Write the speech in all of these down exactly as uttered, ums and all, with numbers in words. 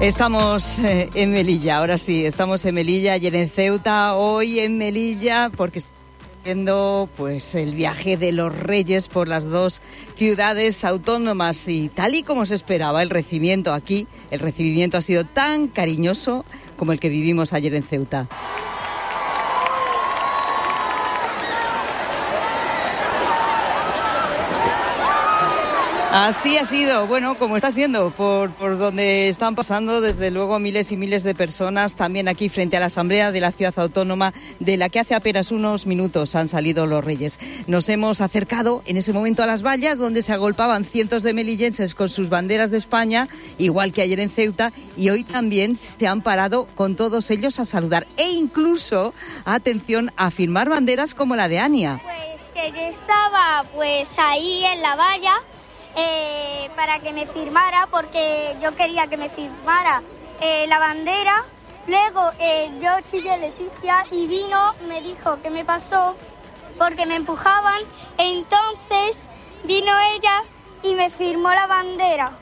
Estamos eh, en Melilla, ahora sí, estamos en Melilla, ayer en Ceuta, hoy en Melilla, porque estamos viendo pues, el viaje de los Reyes por las dos ciudades autónomas y tal y como se esperaba, el recibimiento aquí, el recibimiento ha sido tan cariñoso como el que vivimos ayer en Ceuta. Así ha sido, bueno, como está siendo, por, por donde están pasando desde luego miles y miles de personas, también aquí frente a la Asamblea de la Ciudad Autónoma, de la que hace apenas unos minutos han salido los Reyes. Nos hemos acercado en ese momento a las vallas donde se agolpaban cientos de melillenses con sus banderas de España, igual que ayer en Ceuta, y hoy también se han parado con todos ellos a saludar e incluso, atención, a firmar banderas como la de Ania. Pues que yo estaba pues ahí en la valla, Eh, para que me firmara, porque yo quería que me firmara eh, la bandera. Luego eh, yo chillé a Leticia y vino, me dijo qué me pasó, porque me empujaban. Entonces vino ella y me firmó la bandera.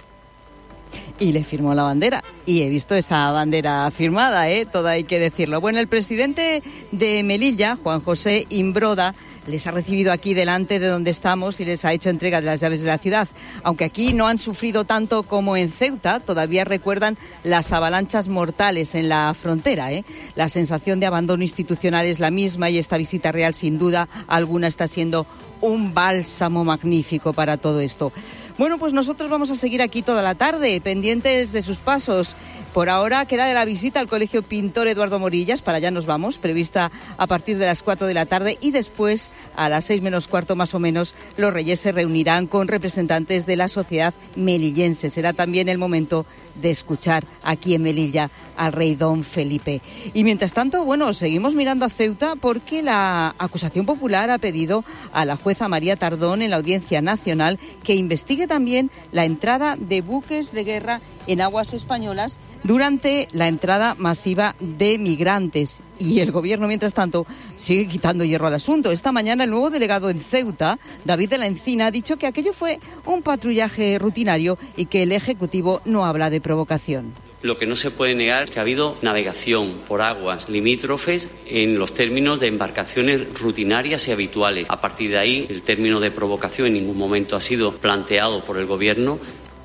Y le firmó la bandera. Y he visto esa bandera firmada, ¿eh? Todo hay que decirlo. Bueno, el presidente de Melilla, Juan José Imbroda, les ha recibido aquí delante de donde estamos y les ha hecho entrega de las llaves de la ciudad. Aunque aquí no han sufrido tanto como en Ceuta, todavía recuerdan las avalanchas mortales en la frontera, ¿eh? La sensación de abandono institucional es la misma y esta visita real, sin duda alguna, está siendo un bálsamo magnífico para todo esto. Bueno, pues nosotros vamos a seguir aquí toda la tarde, pendientes de sus pasos. Por ahora queda de la visita al Colegio Pintor Eduardo Morillas, para allá nos vamos, prevista a partir de las cuatro de la tarde, y después, a las seis menos cuarto más o menos, los Reyes se reunirán con representantes de la sociedad melillense. Será también el momento de escuchar aquí en Melilla al rey don Felipe. Y mientras tanto, bueno, seguimos mirando a Ceuta porque la acusación popular ha pedido a la jueza María Tardón en la Audiencia Nacional que investigue también la entrada de buques de guerra en aguas españolas durante la entrada masiva de migrantes. Y el gobierno, mientras tanto, sigue quitando hierro al asunto. Esta mañana el nuevo delegado en Ceuta, David de la Encina, ha dicho que aquello fue un patrullaje rutinario y que el Ejecutivo no habla de provocación. Lo que no se puede negar es que ha habido navegación por aguas limítrofes en los términos de embarcaciones rutinarias y habituales. A partir de ahí, el término de provocación en ningún momento ha sido planteado por el Gobierno.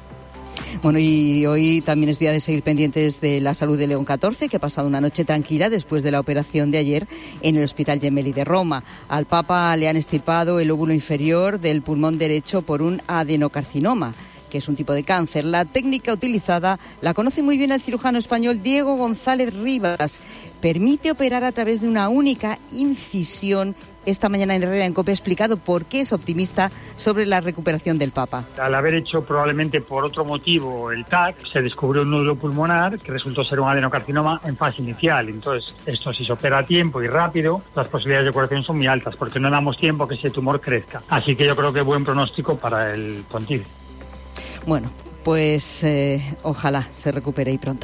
Bueno, y hoy también es día de seguir pendientes de la salud de León catorce, que ha pasado una noche tranquila después de la operación de ayer en el Hospital Gemelli de Roma. Al Papa le han extirpado el lóbulo inferior del pulmón derecho por un adenocarcinoma, que es un tipo de cáncer. La técnica utilizada la conoce muy bien el cirujano español Diego González Rivas. Permite operar a través de una única incisión. Esta mañana en Herrera en COPE ha explicado por qué es optimista sobre la recuperación del Papa. Al haber hecho probablemente por otro motivo el T A C, se descubrió un nódulo pulmonar que resultó ser un adenocarcinoma en fase inicial. Entonces, esto si se opera a tiempo y rápido, las posibilidades de curación son muy altas, porque no damos tiempo a que ese tumor crezca. Así que yo creo que buen pronóstico para el pontífice. Bueno, pues eh, ojalá se recupere y pronto.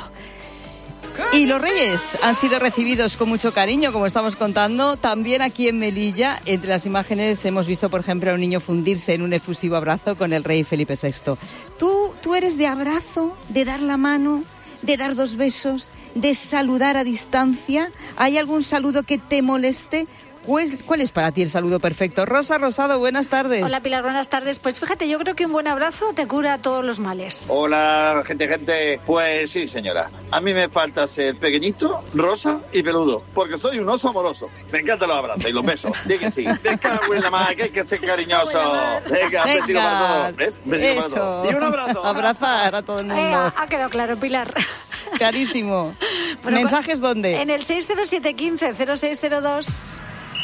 Y los Reyes han sido recibidos con mucho cariño, como estamos contando, también aquí en Melilla. Entre las imágenes hemos visto, por ejemplo, a un niño fundirse en un efusivo abrazo con el rey Felipe sexto. ¿Tú, tú eres de abrazo, de dar la mano, de dar dos besos, de saludar a distancia? ¿Hay algún saludo que te moleste? ¿Cuál es para ti el saludo perfecto? Rosa Rosado, buenas tardes. Hola Pilar, buenas tardes. Pues fíjate, yo creo que un buen abrazo te cura todos los males. Hola, gente, gente. Pues sí, señora. A mí me falta ser pequeñito, rosa y peludo, porque soy un oso amoroso. Me encantan los abrazos y los besos. Dí que sí. Me cago en la madre, que hay que ser cariñoso. Venga, un besito para todos. ¿Ves? Un besito para todos. Y un abrazo. Abrazar a todo el mundo. Eh, ha quedado claro, Pilar. Clarísimo. Bueno, ¿mensajes dónde? En el seis cero siete uno cinco cero seis cero dos.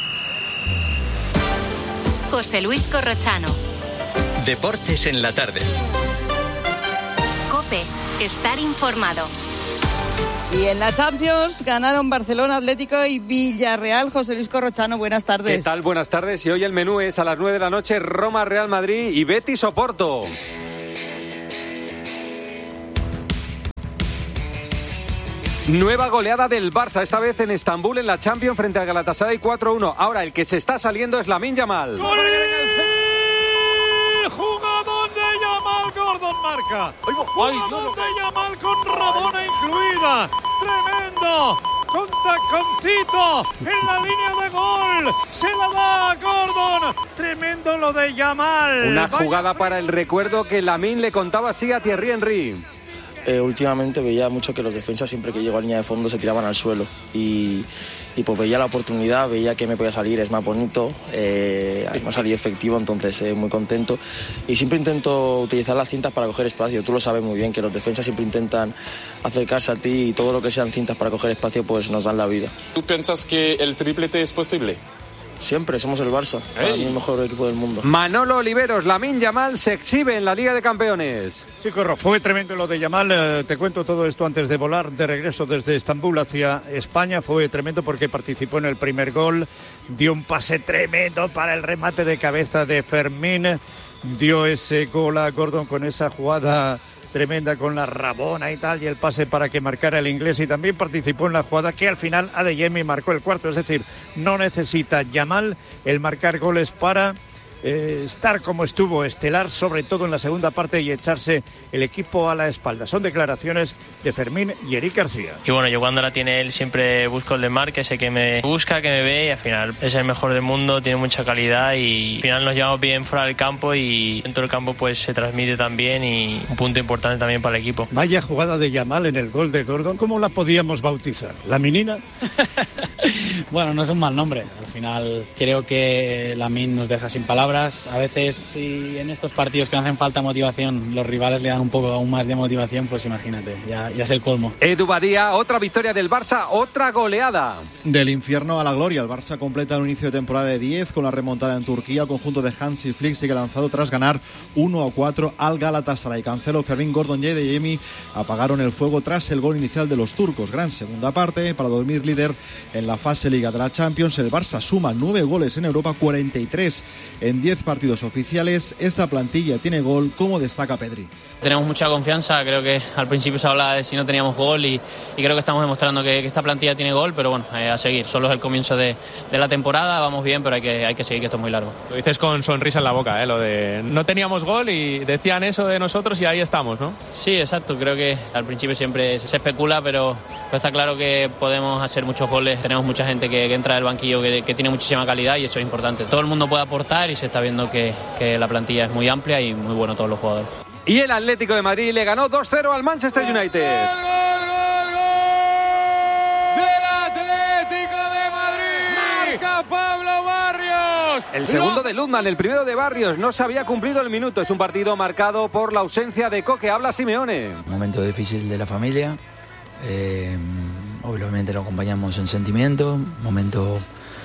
José Luis Corrochano. Deportes en la tarde. COPE, estar informado. Y en la Champions ganaron Barcelona, Atlético y Villarreal. José Luis Corrochano, buenas tardes. ¿Qué tal? Buenas tardes. Y hoy el menú es a las nueve de la noche Roma, Real Madrid y Betis Oporto. Nueva goleada del Barça, esta vez en Estambul, en la Champions, frente al Galatasaray cuatro uno. Ahora el que se está saliendo es Lamine Yamal. ¡Jugador de Yamal! Gordon marca. marca. ¡Ay, no, no, de Yamal con Rabona incluida! ¡Tremendo! Con taconcito en la línea de gol. Se la da a Gordon. Tremendo lo de Yamal. Una jugada para el recuerdo que Lamine le contaba así a Thierry Henry. Eh, últimamente veía mucho que los defensas siempre que llegó a línea de fondo se tiraban al suelo y, y pues veía la oportunidad, veía que me podía salir, es más bonito, eh, me ha salido efectivo, entonces eh, muy contento y siempre intento utilizar las cintas para coger espacio. Tú lo sabes muy bien que los defensas siempre intentan acercarse a ti y todo lo que sean cintas para coger espacio pues nos dan la vida. ¿Tú piensas que el triplete es posible? Siempre, somos el Barça, para mí el mejor equipo del mundo. Manolo Oliveros, Lamine Yamal se exhibe en la Liga de Campeones. Sí, corro, fue tremendo lo de Yamal. Eh, te cuento todo esto antes de volar de regreso desde Estambul hacia España. Fue tremendo porque participó en el primer gol, dio un pase tremendo para el remate de cabeza de Fermín, dio ese gol a Gordon con esa jugada tremenda con la Rabona y tal, y el pase para que marcara el inglés, y también participó en la jugada que al final Adeyemi marcó el cuarto. Es decir, no necesita Yamal el marcar goles para eh, estar como estuvo estelar, sobre todo en la segunda parte, y echarse el equipo a la espalda. Son declaraciones de Fermín y Eric García. Y bueno, yo cuando la tiene él siempre busco el de Marc, que sé que me busca, que me ve, y al final es el mejor del mundo, tiene mucha calidad y al final nos llevamos bien fuera del campo y dentro del campo pues se transmite también, y un punto importante también para el equipo. Vaya jugada de Yamal en el gol de Gordon, ¿cómo la podíamos bautizar? ¿La menina? Bueno, no es un mal nombre. Al final creo que Lamine nos deja sin palabras. A veces, si en estos partidos que no hacen falta motivación, los rivales le dan un poco aún más de motivación, pues imagínate, ya, ya es el colmo. Edu Badía, otra victoria del Barça, otra goleada. Del infierno a la gloria, el Barça completa un inicio de temporada de diez con la remontada en Turquía. El conjunto de Hansi Flick sigue lanzado tras ganar uno a cuatro al Galatasaray. Cancelo, Fermín, Gordon y Adeyemi apagaron el fuego tras el gol inicial de los turcos. Gran segunda parte para dormir líder en la fase Liga de la Champions. El Barça suma nueve goles en Europa, cuarenta y tres en diez partidos oficiales. Esta plantilla tiene gol, como destaca Pedri. Tenemos mucha confianza, creo que al principio se hablaba de si no teníamos gol y, y creo que estamos demostrando que, que esta plantilla tiene gol, pero bueno, eh, a seguir. Solo es el comienzo de, de la temporada, vamos bien, pero hay que, hay que seguir, que esto es muy largo. Lo dices con sonrisa en la boca, ¿eh? Lo de no teníamos gol y decían eso de nosotros y ahí estamos, ¿no? Sí, exacto, creo que al principio siempre se especula, pero, pero está claro que podemos hacer muchos goles. Tenemos mucha gente que, que entra del banquillo que, que tiene muchísima calidad y eso es importante. Todo el mundo puede aportar y se está viendo que, que la plantilla es muy amplia y muy bueno todos los jugadores. Y el Atlético de Madrid le ganó dos cero al Manchester United. ¡Gol, gol, gol, gol! ¡Del Atlético de Madrid! ¡Marca Pablo Barrios! El segundo de Lundman, el primero de Barrios. No se había cumplido el minuto. Es un partido marcado por la ausencia de Coque. Habla Simeone. Momento difícil de la familia. Eh, obviamente lo acompañamos en sentimiento. Momento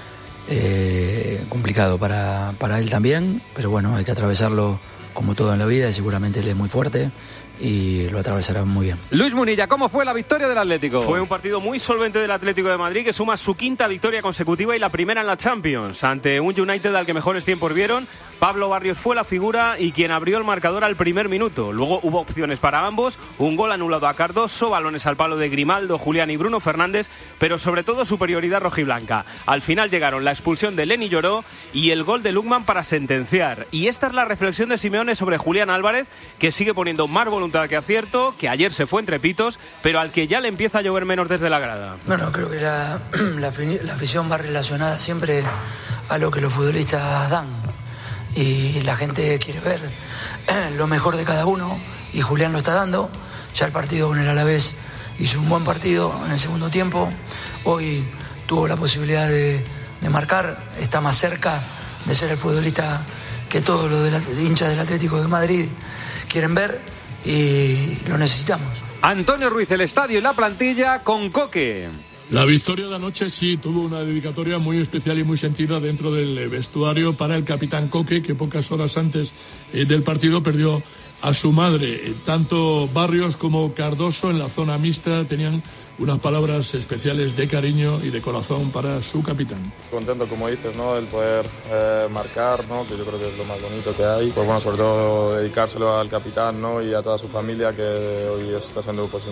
eh, complicado para, para él también. Pero bueno, hay que atravesarlo como todo en la vida, y seguramente él es muy fuerte y lo atravesará muy bien. Luis Munilla, ¿cómo fue la victoria del Atlético? Fue un partido muy solvente del Atlético de Madrid, que suma su quinta victoria consecutiva y la primera en la Champions, ante un United al que mejores tiempos vieron. Pablo Barrios fue la figura y quien abrió el marcador al primer minuto. Luego hubo opciones para ambos, un gol anulado a Cardoso, balones al palo de Grimaldo, Julián y Bruno Fernández, pero sobre todo superioridad rojiblanca. Al final llegaron la expulsión de Lenny Lloró y el gol de Lukman para sentenciar. Y esta es la reflexión de Simeone sobre Julián Álvarez, que sigue poniendo más voluntad que acierto, que ayer se fue entre pitos, pero al que ya le empieza a llover menos desde la grada. Bueno, creo que la, la, la afición va relacionada siempre a lo que los futbolistas dan. Y la gente quiere ver lo mejor de cada uno, y Julián lo está dando. Ya el partido con el Alavés hizo un buen partido en el segundo tiempo. Hoy tuvo la posibilidad de, de marcar, está más cerca de ser el futbolista que todos los de la, hinchas del Atlético de Madrid quieren ver, y lo necesitamos. Antonio Ruiz, el estadio y la plantilla con Coque. La victoria de anoche sí tuvo una dedicatoria muy especial y muy sentida dentro del vestuario para el capitán Coque, que pocas horas antes eh, del partido perdió a su madre. Tanto Barrios como Cardoso en la zona mixta tenían unas palabras especiales de cariño y de corazón para su capitán. Contento, como dices, ¿no? El poder eh, marcar, ¿no? Que yo creo que es lo más bonito que hay. Pues bueno, sobre todo dedicárselo al capitán, ¿no? Y a toda su familia, que hoy está siendo pues un día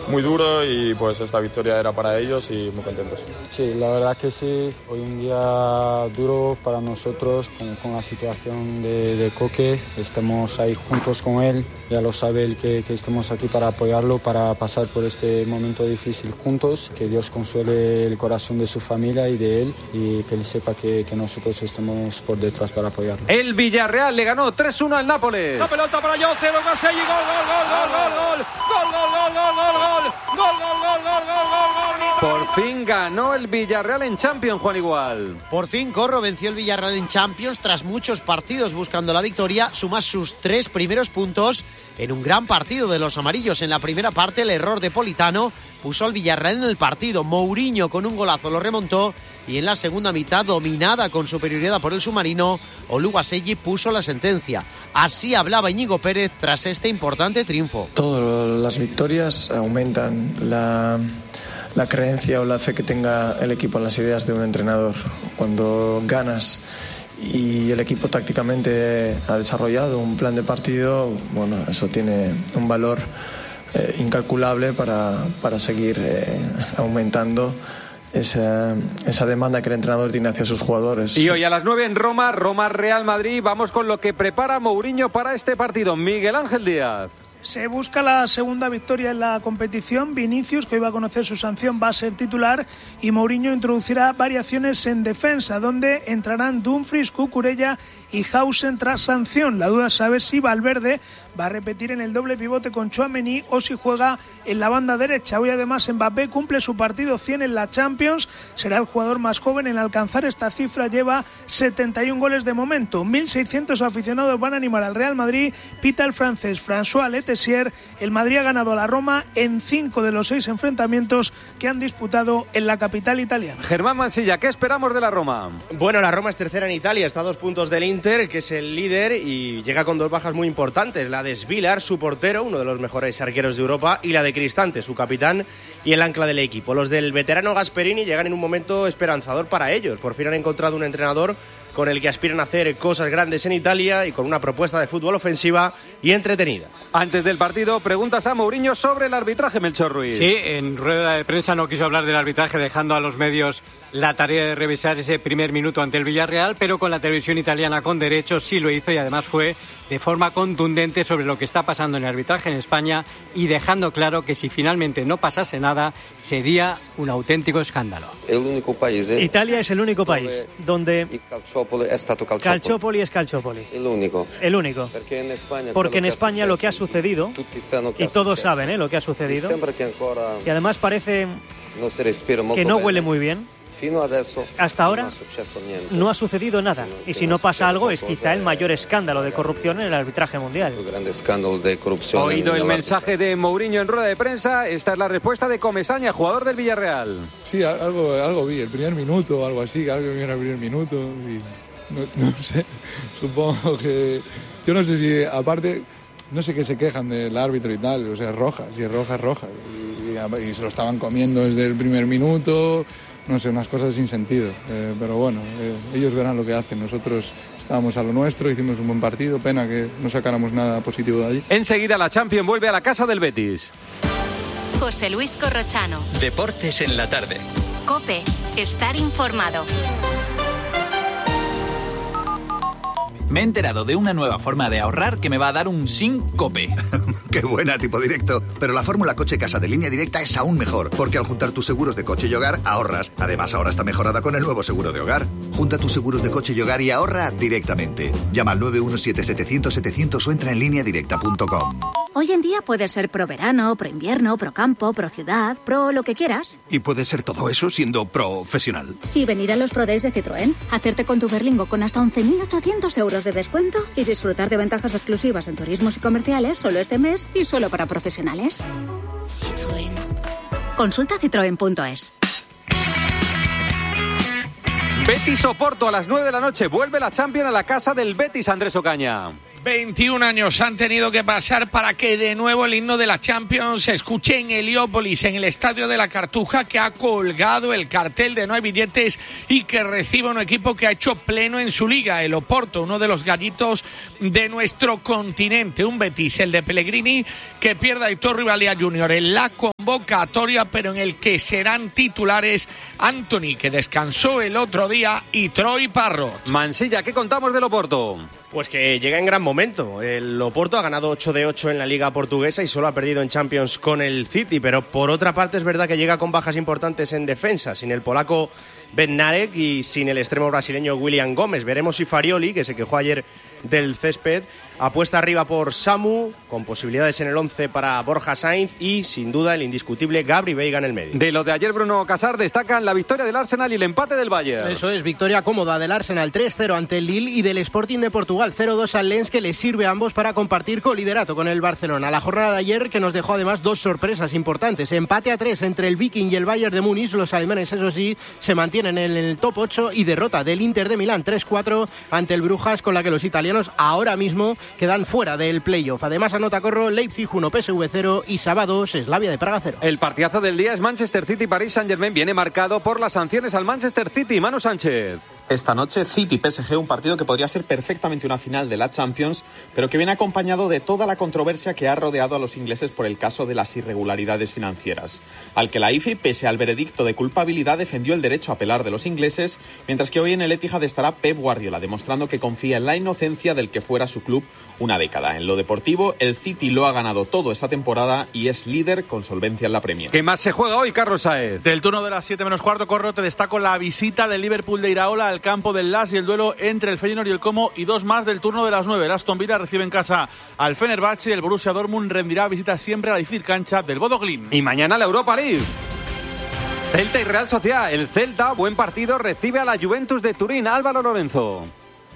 muy duro y pues esta victoria era para ellos y muy contentos. Sí, la verdad que sí, hoy un día duro para nosotros con, con la situación de, de Coque, estamos ahí juntos con él, ya lo sabe él que, que estamos aquí para apoyarlo, para pasar por este momento difícil juntos, que Dios consuele el corazón de su familia y de él y que él sepa que, que nosotros estamos por detrás para apoyarlo. El Villarreal le ganó tres uno al Nápoles. La pelota para Jose, Lukaszewski, gol, gol, gol, gol, gol, gol, gol, gol, gol, gol, gol, gol, gol, gol, gol, gol, gol, gol. Por fin ganó el Villarreal en Champions, Juan Igual. Por fin Corro venció el Villarreal en Champions tras muchos partidos buscando la victoria, suma sus tres primeros puntos en un gran partido de los amarillos. En la primera parte el error de Politano puso al Villarreal en el partido, Mourinho con un golazo lo remontó y en la segunda mitad, dominada con superioridad por el submarino, Oluwaseyi puso la sentencia. Así hablaba Íñigo Pérez tras este importante triunfo. Todas las victorias aumentan la, la creencia o la fe que tenga el equipo en las ideas de un entrenador. Cuando ganas y el equipo tácticamente ha desarrollado un plan de partido, bueno, eso tiene un valor eh, incalculable para, para seguir eh, aumentando Esa, esa demanda que el entrenador tiene hacia sus jugadores. Y hoy a las nueve en Roma, Roma-Real Madrid, vamos con lo que prepara Mourinho para este partido. Miguel Ángel Díaz. Se busca la segunda victoria en la competición. Vinicius, que hoy va a conocer su sanción, va a ser titular y Mourinho introducirá variaciones en defensa, donde entrarán Dumfries, Cucurella y Hausen tras sanción. La duda es saber si Valverde va a repetir en el doble pivote con Tchouaméni o si juega en la banda derecha. Hoy además Mbappé cumple su partido cien en la Champions, será el jugador más joven en alcanzar esta cifra, lleva setenta y un goles de momento. mil seiscientos aficionados van a animar al Real Madrid, pita el francés François Letessier. El Madrid ha ganado a la Roma en cinco de los seis enfrentamientos que han disputado en la capital italiana. Germán Mansilla, ¿qué esperamos de la Roma? Bueno, la Roma es tercera en Italia, está a dos puntos del Inter, que es el líder, y llega con dos bajas muy importantes, la de Svilar, su portero, uno de los mejores arqueros de Europa, y la de Cristante, su capitán y el ancla del equipo. Los del veterano Gasperini llegan en un momento esperanzador para ellos, por fin han encontrado un entrenador con el que aspiran a hacer cosas grandes en Italia y con una propuesta de fútbol ofensiva y entretenida. Antes del partido, preguntas a Mourinho sobre el arbitraje, Melchor Ruiz. Sí, en rueda de prensa no quiso hablar del arbitraje, dejando a los medios la tarea de revisar ese primer minuto ante el Villarreal, pero con la televisión italiana con derechos sí lo hizo, y además fue de forma contundente sobre lo que está pasando en el arbitraje en España, y dejando claro que si finalmente no pasase nada sería un auténtico escándalo. El único país, ¿eh? Italia es el único país donde Calciopoli è stato Calciopoli. Calciopoli es Calciopoli. El único. El único. Porque en España, Porque en España lo que ha sucedido, y todos saben ¿eh? lo que ha sucedido, y además parece que no huele muy bien. Hasta ahora no ha sucedido nada, y si no pasa algo es quizá el mayor escándalo de corrupción en el arbitraje mundial. Oído el mensaje de Mourinho en rueda de prensa, esta es la respuesta de Comesaña, jugador del Villarreal. Sí, algo, algo vi, el primer minuto o algo así, algo vi en el primer minuto y no, no sé, supongo que yo no sé si aparte no sé qué se quejan del árbitro y tal, o sea, es roja, si es roja es roja y, y, y se lo estaban comiendo desde el primer minuto. No sé, unas cosas sin sentido, eh, pero bueno, eh, ellos verán lo que hacen. Nosotros estábamos a lo nuestro, hicimos un buen partido, pena que no sacáramos nada positivo de allí. Enseguida la Champions vuelve a la casa del Betis. José Luis Corrochano. Deportes en la tarde. COPE, estar informado. Me he enterado de una nueva forma de ahorrar que me va a dar un SINCOPE. ¡Qué buena, tipo directo! Pero la fórmula coche casa de Línea Directa es aún mejor, porque al juntar tus seguros de coche y hogar, ahorras. Además, ahora está mejorada con el nuevo seguro de hogar. Junta tus seguros de coche y hogar y ahorra directamente. Llama al nueve uno siete setecientos setecientos o entra en línea directa punto com. Hoy en día puedes ser pro verano, pro invierno, pro campo, pro ciudad, pro lo que quieras. Y puedes ser todo eso siendo profesional. Y venir a los Pro Days de Citroën, hacerte con tu Berlingo con hasta once mil ochocientos euros de descuento y disfrutar de ventajas exclusivas en turismos y comerciales solo este mes y solo para profesionales. Citroën. Consulta citroen punto es. Betis Oporto a las nueve de la noche. Vuelve la Champions a la casa del Betis, Andrés Ocaña. veintiún años han tenido que pasar para que de nuevo el himno de la Champions se escuche en Heliópolis, en el Estadio de la Cartuja, que ha colgado el cartel de no hay billetes y que recibe un equipo que ha hecho pleno en su liga, el Oporto, uno de los gallitos de nuestro continente. Un Betis, el de Pellegrini, que pierde a Aitor Rivalia junior en la convocatoria, pero en el que serán titulares Antony, que descansó el otro día, y Troy Parrott. Mansilla, ¿qué contamos del Oporto? Pues que llega en gran momento. El Oporto ha ganado ocho de ocho en la Liga Portuguesa y solo ha perdido en Champions con el City, pero por otra parte es verdad que llega con bajas importantes en defensa, sin el polaco Bednarek y sin el extremo brasileño William Gómez. Veremos si Farioli, que se quejó ayer del césped, apuesta arriba por Samu, con posibilidades en el once para Borja Sainz y, sin duda, el indiscutible Gabri Veiga en el medio. De lo de ayer, Bruno Casar, destacan la victoria del Arsenal y el empate del Bayern. Eso es, victoria cómoda del Arsenal tres cero ante el Lille y del Sporting de Portugal cero dos al Lens, que les sirve a ambos para compartir coliderato con el Barcelona. La jornada de ayer que nos dejó además dos sorpresas importantes. Empate a tres entre el Viking y el Bayern de Múnich. Los alemanes, eso sí, se mantienen en el top ocho, y derrota del Inter de Milán tres cuatro ante el Brujas, con la que los italianos ahora mismo quedan fuera del playoff. Además anota Corro Leipzig uno, P S V cero y sábado Slavia de Praga cero. El partidazo del día es Manchester City París Saint-Germain. Viene marcado por las sanciones al Manchester City. Manu Sánchez. Esta noche City-P S G, un partido que podría ser perfectamente una final de la Champions, pero que viene acompañado de toda la controversia que ha rodeado a los ingleses por el caso de las irregularidades financieras, al que la I F I, pese al veredicto de culpabilidad, defendió el derecho a apelar de los ingleses, mientras que hoy en el Etihad estará Pep Guardiola, demostrando que confía en la inocencia del que fuera su club una década. En lo deportivo, el City lo ha ganado todo esta temporada y es líder con solvencia en la Premier. ¿Qué más se juega hoy, Carlos Saez? Del turno de las siete menos cuarto, Corro, te destaco la visita del Liverpool de Iraola al campo del Las y el duelo entre el Feyenoord y el Como, y dos más del turno de las nueve. El Aston Villa recibe en casa al Fenerbahce y el Borussia Dortmund rendirá visita siempre a la difícil cancha del Bodo Glimt. Y mañana la Europa League. Celta y Real Sociedad. El Celta, buen partido, recibe a la Juventus de Turín. Álvaro Lorenzo.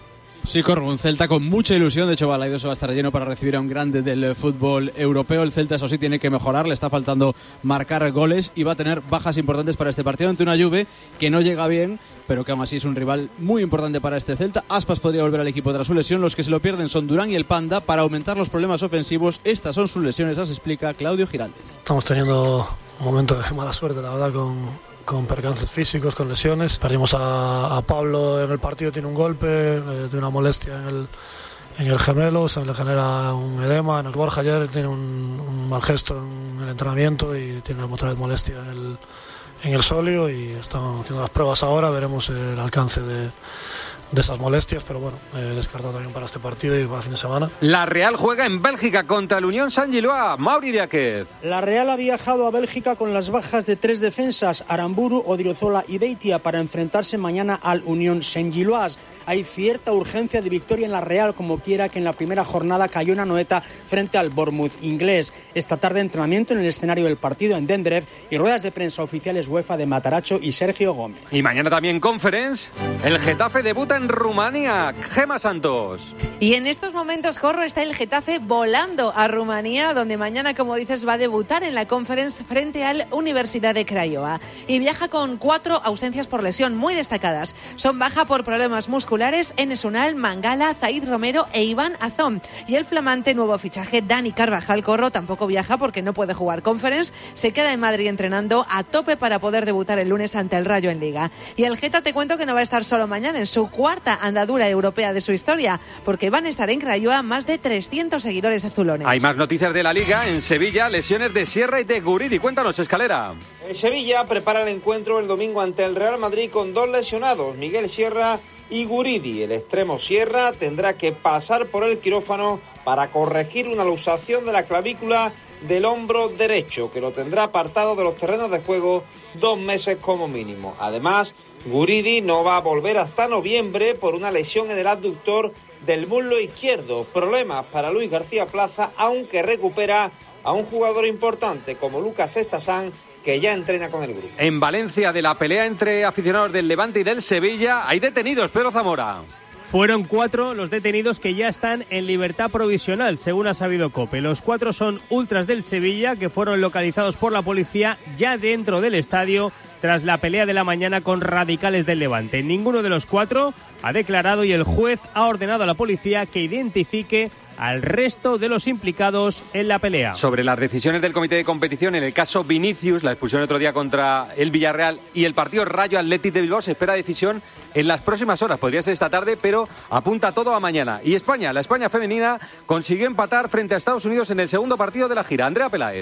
Sí, Corro, un Celta con mucha ilusión. De hecho, Balaidoso va a estar lleno para recibir a un grande del fútbol europeo. El Celta, eso sí, tiene que mejorar. Le está faltando marcar goles y va a tener bajas importantes para este partido ante una Juve que no llega bien, pero que aún así es un rival muy importante para este Celta. Aspas podría volver al equipo tras su lesión. Los que se lo pierden son Durán y el Panda. Para aumentar los problemas ofensivos, estas son sus lesiones, las explica Claudio Giraldez. Estamos teniendo un momento de mala suerte, la verdad, con... con percances físicos, con lesiones. Perdimos a, a Pablo en el partido, tiene un golpe, eh, tiene una molestia en el, en el gemelo, se le genera un edema. En el Borja ayer tiene un, un mal gesto en el entrenamiento y tiene otra vez molestia en el, en el sóleo, y están haciendo las pruebas ahora, veremos el alcance de, de esas molestias, pero bueno, eh, descartado también para este partido y para el fin de semana. La Real juega en Bélgica contra el Unión Saint-Gilloise. Mauri Diáquez. La Real ha viajado a Bélgica con las bajas de tres defensas, Aramburu, Odriozola y Beitia, para enfrentarse mañana al Unión Saint-Gilloise. Hay cierta urgencia de victoria en la Real, como quiera que en la primera jornada cayó en Anoeta frente al Bournemouth inglés. Esta tarde entrenamiento en el escenario del partido en Dendrev y ruedas de prensa oficiales UEFA de Mataracho y Sergio Gómez. Y mañana también Conference. El Getafe debuta en Rumanía. Gema Santos. Y en estos momentos, Corro, está el Getafe volando a Rumanía, donde mañana, como dices, va a debutar en la Conference frente al Universidad de Craiova. Y viaja con cuatro ausencias por lesión muy destacadas. Son baja por problemas musculares Enes Unal, Mangala, Zaid Romero e Iván Azón. Y el flamante nuevo fichaje Dani Carvajal, Corro, tampoco viaja porque no puede jugar Conference. Se queda en Madrid entrenando a tope para poder debutar el lunes ante el Rayo en Liga. Y el Geta, te cuento que no va a estar solo mañana en su cuarta andadura europea de su historia, porque van a estar en Craiova más de trescientos seguidores azulones. Hay más noticias de la Liga. En Sevilla, lesiones de Sierra y de Guridi. Cuéntanos, Escalera. El Sevilla prepara el encuentro el domingo ante el Real Madrid con dos lesionados, Miguel Sierra y Guridi. El extremo Sierra tendrá que pasar por el quirófano para corregir una luxación de la clavícula del hombro derecho, que lo tendrá apartado de los terrenos de juego dos meses como mínimo. Además, Guridi no va a volver hasta noviembre por una lesión en el abductor del muslo izquierdo. Problemas para Luis García Plaza, aunque recupera a un jugador importante como Lucas Estasán, que ya entrena con el grupo. En Valencia, de la pelea entre aficionados del Levante y del Sevilla, hay detenidos. Pedro Zamora. Fueron cuatro los detenidos que ya están en libertad provisional, según ha sabido COPE. Los cuatro son ultras del Sevilla, que fueron localizados por la policía ya dentro del estadio tras la pelea de la mañana con radicales del Levante. Ninguno de los cuatro ha declarado y el juez ha ordenado a la policía que identifique al resto de los implicados en la pelea. Sobre las decisiones del comité de competición, en el caso Vinicius, la expulsión el otro día contra el Villarreal y el partido Rayo Athletic de Bilbao, se espera decisión en las próximas horas. Podría ser esta tarde, pero apunta todo a mañana. Y España, la España femenina consiguió empatar frente a Estados Unidos en el segundo partido de la gira. Andrea Peláez.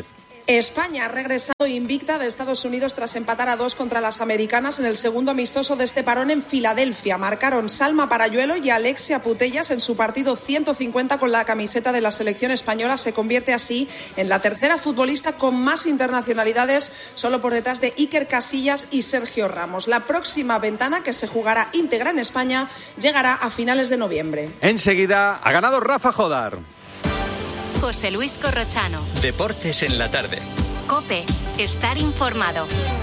España ha regresado invicta de Estados Unidos tras empatar a dos contra las americanas en el segundo amistoso de este parón en Filadelfia. Marcaron Salma Parayuelo y Alexia Putellas en su partido ciento cincuenta con la camiseta de la selección española. Se convierte así en la tercera futbolista con más internacionalidades, solo por detrás de Iker Casillas y Sergio Ramos. La próxima ventana, que se jugará íntegra en España, llegará a finales de noviembre. Enseguida ha ganado Rafa Jodar. José Luis Corrochano. Deportes en la tarde. COPE. Estar informado.